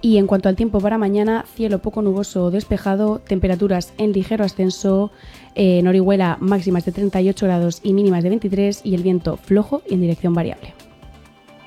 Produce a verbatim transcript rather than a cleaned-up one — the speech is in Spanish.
Y en cuanto al tiempo para mañana, cielo poco nuboso o despejado, temperaturas en ligero ascenso, eh, en Orihuela máximas de treinta y ocho grados y mínimas de veintitrés y el viento flojo y en dirección variable.